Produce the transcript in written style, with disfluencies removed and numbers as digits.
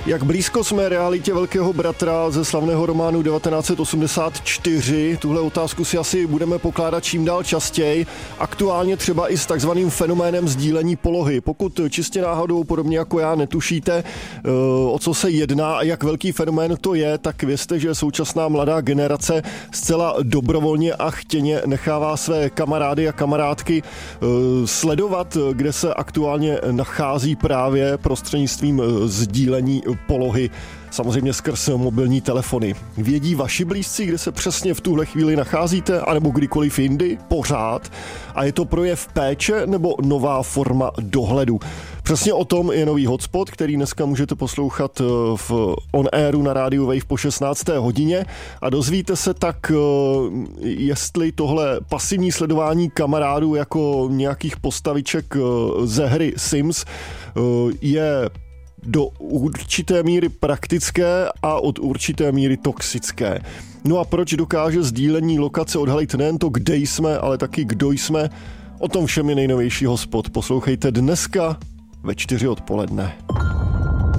Jak blízko jsme realitě Velkého bratra ze slavného románu 1984? Tuhle otázku si asi budeme pokládat čím dál častěji. Aktuálně třeba i s takzvaným fenoménem sdílení polohy. Pokud čistě náhodou, podobně jako já, netušíte, o co se jedná a jak velký fenomén to je, tak vězte, že současná mladá generace zcela dobrovolně a chtěně nechává své kamarády a kamarádky sledovat, kde se aktuálně nachází právě prostřednictvím sdílení polohy, samozřejmě skrz mobilní telefony. Vědí vaši blízcí, kde se přesně v tuhle chvíli nacházíte, anebo kdykoliv jindy, pořád? A je to projev péče nebo nová forma dohledu? Přesně o tom je nový hotspot, který dneska můžete poslouchat v On Airu na rádiu Wave po 16. hodině a dozvíte se tak, jestli tohle pasivní sledování kamarádů jako nějakých postaviček ze hry Sims je do určité míry praktické a od určité míry toxické. No a proč dokáže sdílení lokace odhalit nejen to, kde jsme, ale taky kdo jsme? O tom všem je nejnovější hotspot. Poslouchejte dneska ve 4 odpoledne.